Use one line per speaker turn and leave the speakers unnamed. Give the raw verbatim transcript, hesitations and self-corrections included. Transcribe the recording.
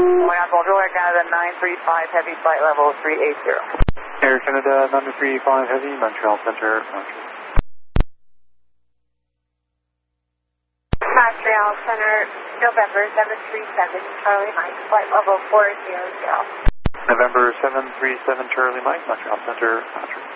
Montreal Controller Canada nine three five Heavy, flight level three eight zero.
Air Canada nine three five Heavy, Montreal Center, Montreal.
Montreal Center, November seven three seven Charlie Mike, flight level four zero zero.
November seven three seven Charlie Mike, Montreal Center, Montreal.